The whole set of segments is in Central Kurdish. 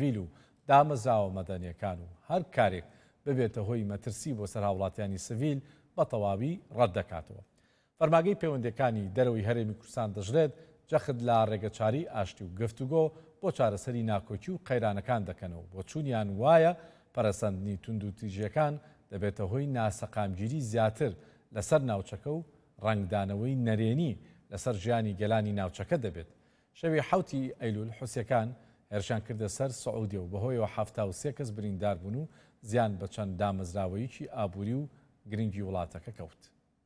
سڤیل و دامەزراوە مەدەنیەکان و هەر کارێک ببێتە هۆی مەترسی بۆ سەر هاوڵاتیانی سڤیل بە تەواوی ڕەت دەکاتەوە. فەرماگەی پەیوەندیەکانی دەرەوەی هەرێمی کوردستان دەژرێت جەخت لە ڕێگەچاری ئاشتی و گفتوگۆ بۆ چارەسەری ناکۆکی و قەیرانەکان دەکەنەوە بۆ چوونیان وایە پەرەسەندنی تونند و تیژەکان دەبێتە هۆی ناسەقامگیری زیاتر لەسەر ناوچەکە و ڕنگدانەوەی نەرێنی لەسەر ژیانی گەلانی ناوچەکە دەبێت. شەوی 7 ئەیلول حوسیەکان هێرشان کردە سەر سعودیە و بەهۆیەوە 73 کەس بریندار بوون و زیان بە چەند دامەزراوەیەکی ئابووری و گرنگی وڵاتەکە کەوت.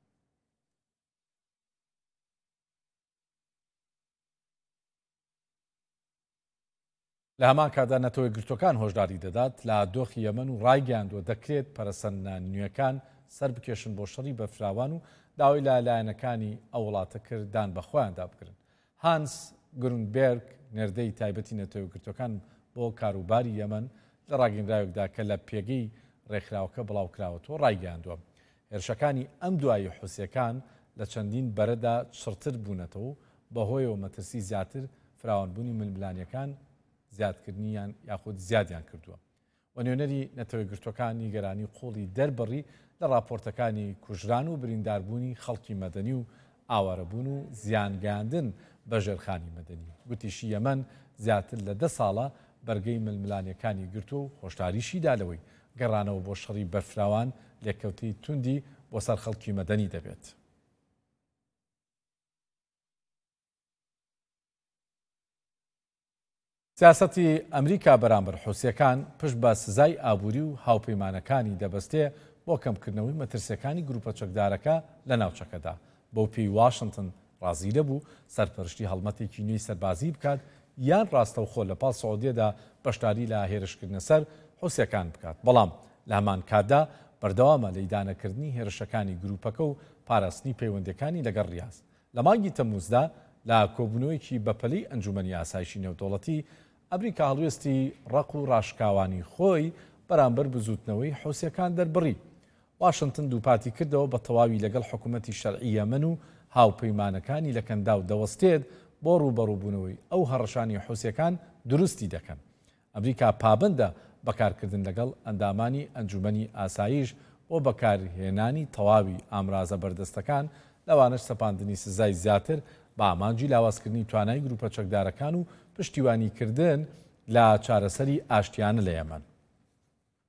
لە هەمان کادا نەتەوەی گرتوەکان هۆشداری دەدات لە دۆخی یەمەن و ڕایگەیاندووە دەکرێت پەرەسەندنە نوێیەکان سەر بکێشن بۆ شەڕی بەفراوان و داوای لایەنەکانی ئەو وڵاتە کردان بە خۆیاندا بکرن. هانس گرونبێرگ نێردەی تایبەتی نەتەوەی گرتوەکان بۆ کاروباری یەمەن لە ڕاگەیەنراوێکدا کە لە پێگەی ڕێکخراوەکە بڵاوکراوەتەوە ڕایگەیاندووە هێرشەکانی ئەم دوایی حوسیەکان لە چەندین بەرەدا چڕتر بوونەتەوە و بەهۆیەوە مەترسی زیاتر فراوانبوونی ململانیەکان زیادکردنیان یاخود زیادیان کردووە. و نوێنەری نەتەوەی گرتوەکان نیگەرانی قوڵی دەربڕی لە راپۆرتەکانی کوژران و برینداربوونی خەڵکی مەدەنی و ئاوارەبوون و زیانگەاندن بە ژێرخانی مەدەنی. گوتیشی یەمەن زیاتر لە 10 ساڵە بەرگەی ململانیەکانی گرتو و هۆشداریشیدا لەوەی گەڕانەوە بۆ شەڕی بەرفراوان لێککەوتی توندی بۆ سەر خەڵکی مەدەنی دەبێت. سیاسەتی ئەمریکا بەرامبەر حوسیەکان پشت بە سزای ئابووری و هاوپەیمانەکانی دەبەستێ بۆ کەمکردنەوەی مەترسیەکانی گروپە چەکدارەکە لە ناوچەکەدا. بۆ پێی واشنگتن ڕازی دەبوو سەرپەرشتی هەڵمەتێکی نوێی سەربازی بکات یان ڕاستەوخۆ لە پاڵ سعودیەدا بەشداری لە هێرشکردنە سەر حوسیەکان بکات. بەڵام لە هەمان کاتدا بەردەوامە لەیدانەکردنی هێرشەکانی گروپەکە و پاراستنی پەیوەندەکانی لەگەڵ ریاض. لە مانگی تەمموزدا لە کۆبوونەوەیکی بەپەلەی ئەنجومەنی ئاسایشی نێودەوڵەتی ئەمریکا هەڵوێستی ڕق و ڕاشکاوانی خۆی بەرامبەر بزوتنەوەی حوسیەکان دەربڕی. واشنگتن دووپاتی کردەوە بە تەواوی لەگەڵ حکوومەتی شەرعی یەمەن و هاوپەیمانەکانی لە کەندا و دەوەستێت بۆ ڕوبەڕووبوونەوەی ئەو هەڕەشانی حوسیەکان دروستی دەکەن. ئەمریکا پابندە بەکارکردن لەگەڵ ئەندامانی ئەنجومەنی ئاسایش بۆ بەکارهێنانی تەواوی ئامرازە بەردەستەکان لەوانش سەپاندنی سزای زیاتر بە ئامانجی لاوازکردنی توانای گروپە چەکدارەکان و پشتیوانیکردن لە چارەسەری ئاشتیانە لە یەمەن.